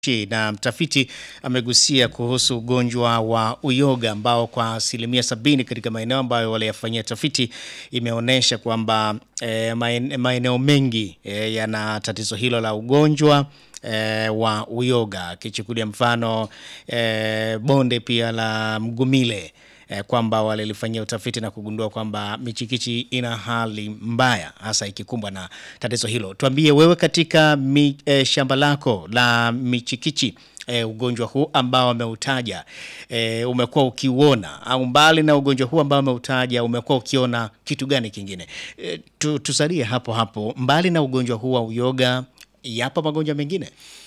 Na mtafiti amegusia kuhusu ugonjwa wa uyoga ambao kwa 70% katika maeneo ambayo waliyafanyia tafiti imeonyesha kwamba maeneo mengi yana tatizo hilo la ugonjwa wa uyoga. Kichukulia mfano bonde pia la Mgumile, kwamba walilifanyia utafiti na kugundua kwamba michikichi ina hali mbaya hasa ikikumbwa na tatizo hilo. Tuambie wewe katika shamba lako la michikichi, ugonjwa huu ambao ameutaja umekuwa ukiuona, au mbali na ugonjwa huu ambao ameutaja umekuwa ukiona kitu gani kingine? Tusalie hapo hapo, mbali na ugonjwa huu wa yapo magonjwa mengine?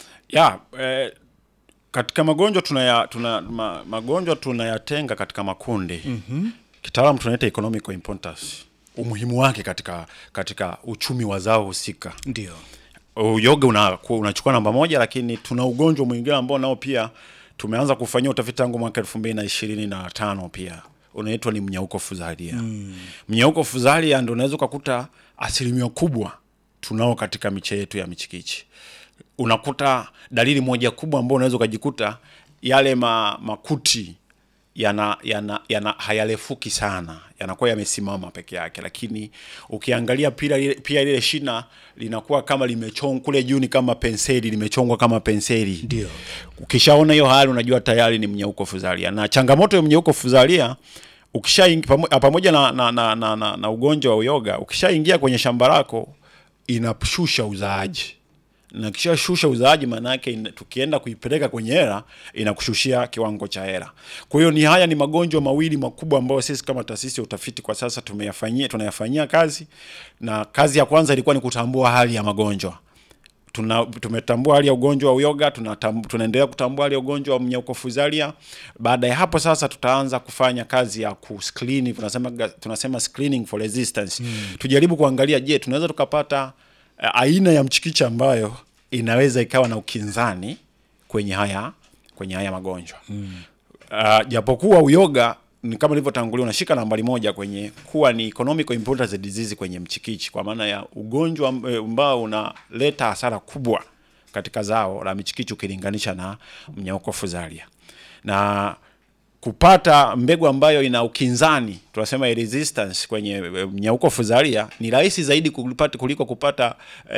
Katika magonjwa magonjwa tunayatenga katika makundi. Kitaalamu tunaita economic importance. Umuhimu wake katika uchumi wa zao husika. Ndio. Uyoga unachukua namba moja, lakini tuna ugonjwa mwingine ambao nao pia tumeanza kufanyia utafiti tangu mwaka 2025 pia. Unaitwa ni mnyauko fuzalia. Mnyauko fuzalia ndio unaweza kukuta asilimia kubwa tunao katika miche yetu ya michikichi. Unakuta dalili moja kubwa ambayo unaweza kujikuta yale makuti yana hayalefuki sana, yanakuwa yamesimama peke yake, lakini ukiangalia pia ile shina linakuwa kama limechongwa kule juu, ni kama penseli, limechongwa kama penseli. Ndio. Ukishaona hiyo hali unajua tayari ni mnyauko fuzalia. Na changamoto ya mnyauko fuzalia, pamoja na ugonjwa wa uyoga, ukishaingia kwenye shamba lako inashusha uzaaji. Na kisha shusha uzaaji, maana yake tukienda kuipeleka kwenye hela inakushushia kiwango cha hela. Kwa hiyo haya ni magonjwa mawili makubwa ambayo sisi kama taasisi ya utafiti kwa sasa tunayafanyia kazi. Na kazi ya kwanza ilikuwa ni kutambua hali ya magonjwa. Tumetambua hali ya ugonjwa wa uyoga, tunaendelea kutambua hali ya ugonjwa wa mnyauko fuzalia. Baada ya hapo sasa tutaanza kufanya kazi ya kuscreen, tunasema screening for resistance. Tujaribu kuangalia, je, tunaweza tukapata aina ya mchikichi ambayo inaweza ikawa na ukinzani kwenye haya magonjwa. Japokuwa uyoga ni kama nilivyotangulia unashika nambari moja kwenye kuwa ni economic importance disease kwenye mchikichi, kwa maana ya ugonjwa ambao unaleta hasara kubwa katika zao la michikichi ukilinganisha na mnyauko fuzalia. Na kupata mbegu ambayo ina ukinzani, tunasema resistance, kwenye mnyauko fuzalia ni rahisi zaidi kuliko kupata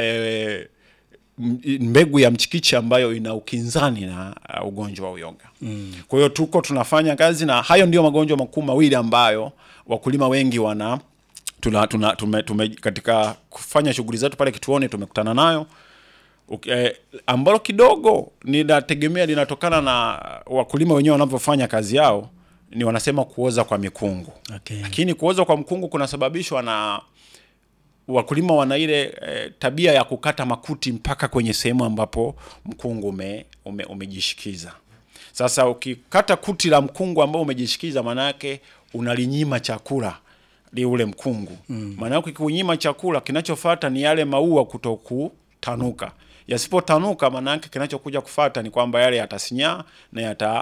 mbegu ya mchikichi ambayo ina ukinzani na ugonjwa wa uyoga. Kwa hiyo tunafanya kazi, na hayo ndio magonjwa makuu mawili ambayo wakulima wengi katika kufanya shughuli zetu pale kituoni tumekutana nayo. Ambalo kidogo linatokana na wakulima wenyewe wanavyofanya kazi yao, ni wanasema kuoza kwa mikungu. Okay. Lakini kuoza kwa mkungu kunasababishwa na wakulima wana ile tabia ya kukata makuti mpaka kwenye sehemu ambapo mkungu umejishikiza. Sasa ukikata kuti la mkungu ambao umejishikiza, maana yake unalinyima chakula ule mkungu. Maana yake ukikunyima chakula, kinachofuata ni yale maua kutokutanuka. Yasipotanuka, maana yake kinachokuja kufuata ni kwamba yale yatasinyaa na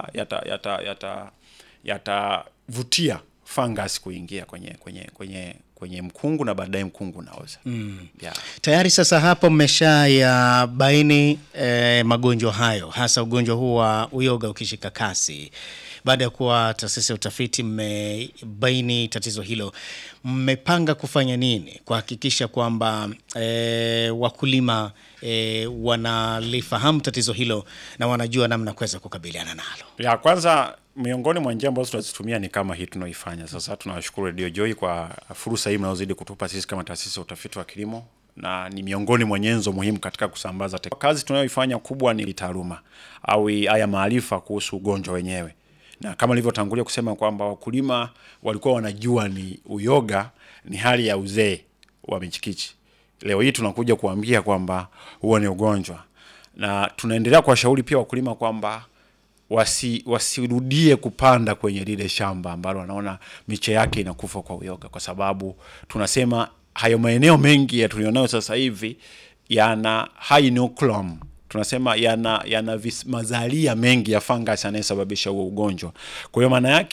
yatavutia fungus kuingia kwenye mkungu, na baadaye mkungu unaoza. Tayari sasa hapo mmeshayabaini magonjwa hayo, hasa ugonjwa huu wa uyoga ukishika kasi. Baada ya kuwa taasisi ya utafiti mmebaini tatizo hilo, mmepanga kufanya nini kuhakikisha kwamba wakulima wanalifahamu tatizo hilo na wanajua namna kuweza kukabiliana nalo? Kwanza, miongoni mwa njia ambazo tunazitumia ni kama hii tunaoifanya sasa. Tunawashukuru Radio Joy kwa fursa hii mnazozidi kutupa sisi kama taasisi ya utafiti wa kilimo, na ni miongoni mwa nyenzo muhimu katika kusambaza kazi tunayoifanya kubwa ni taaluma au haya maarifa kuhusu ugonjwa wenyewe. Na kama nilivyotangulia kusema kwamba wakulima walikuwa wanajua ni uyoga ni hali ya uzee wa michikichi, leo hii tunakuja kuambia kwamba huo ni ugonjwa. Na tunaendelea kuwashauri pia wakulima kwamba wasirudie kupanda kwenye lile shamba ambalo wanaona miche yake inakufa kwa uyoga, kwa sababu tunasema hayo maeneo mengi ya tulionayo sasa hivi yana high inoculum. Tunasema yana mazalia mengi ya fungus yanayosababisha huo ugonjwa. Kwa hiyo maana yake